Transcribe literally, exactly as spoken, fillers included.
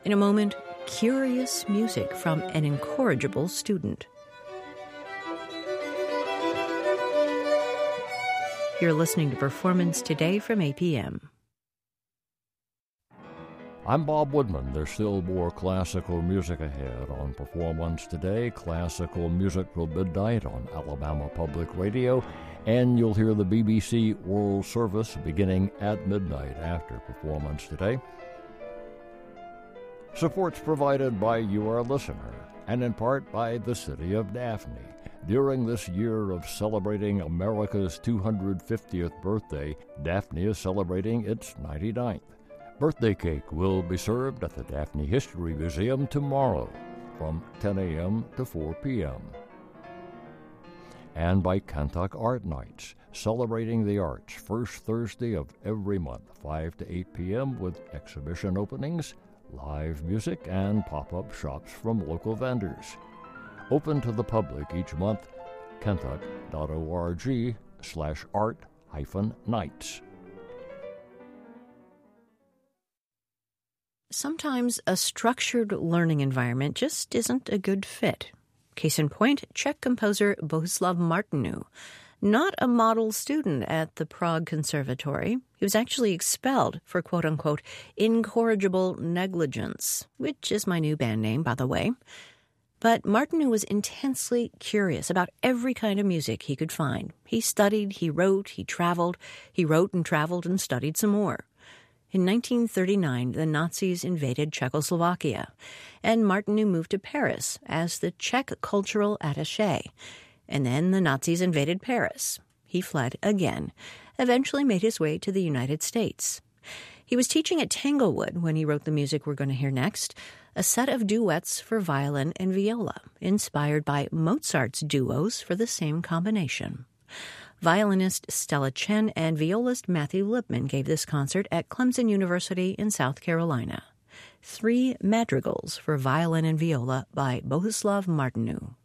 In a moment, curious music from an incorrigible student. You're listening to Performance Today from A P M. I'm Bob Woodman. There's still more classical music ahead on Performance Today, classical music till midnight on Alabama Public Radio, and you'll hear the B B C World Service beginning at midnight after Performance Today. Support's provided by you, our listener, and in part by the city of Daphne. During this year of celebrating America's two hundred fiftieth birthday, Daphne is celebrating its ninety-ninth. Birthday cake will be served at the Daphne History Museum tomorrow from ten a.m. to four p.m. And by Kentuck Art Nights, celebrating the arts first Thursday of every month, five to eight p.m. with exhibition openings, live music, and pop-up shops from local vendors. Open to the public each month, kentuck.org slash art hyphen nights. Sometimes a structured learning environment just isn't a good fit. Case in point, Czech composer Bohuslav Martinu. Not a model student at the Prague Conservatory. He was actually expelled for quote-unquote incorrigible negligence, which is my new band name, by the way. But Martinu was intensely curious about every kind of music he could find. He studied, he wrote, he traveled. He wrote and traveled and studied some more. In nineteen thirty-nine, the Nazis invaded Czechoslovakia, and Martinu moved to Paris as the Czech cultural attaché. And then the Nazis invaded Paris. He fled again, eventually made his way to the United States. He was teaching at Tanglewood when he wrote the music we're going to hear next, a set of duets for violin and viola, inspired by Mozart's duos for the same combination. Violinist Stella Chen and violist Matthew Lipman gave this concert at Clemson University in South Carolina. Three madrigals for violin and viola by Bohuslav Martinu.